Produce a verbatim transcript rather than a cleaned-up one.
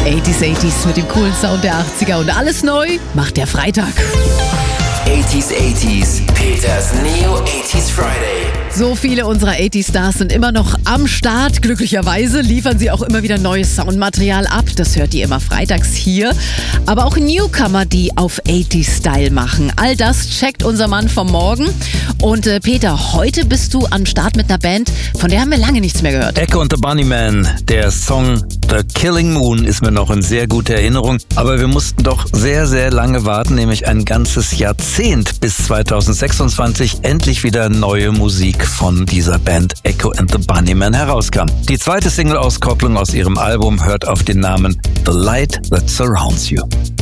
achtziger, achtziger mit dem coolen Sound der achtziger und alles neu macht der Freitag. achtziger, achtziger, Peters Neo achtziger Friday. So viele unserer achtziger-Stars sind immer noch am Start. Glücklicherweise liefern sie auch immer wieder neues Soundmaterial ab. Das hört ihr immer freitags hier. Aber auch Newcomer, die auf achtziger-Style machen. All das checkt unser Mann vom Morgen. Und äh, Peter, heute bist du am Start mit einer Band, von der haben wir lange nichts mehr gehört. Echo and the Bunnymen. Der Song The Killing Moon ist mir noch in sehr guter Erinnerung. Aber wir mussten doch sehr, sehr lange warten, nämlich ein ganzes Jahrzehnt bis zweitausendsechsundzwanzig endlich wieder neue Musik von dieser Band Echo and the Bunnymen herauskam. Die zweite Single-Auskopplung aus ihrem Album hört auf den Namen The Light That Surrounds You.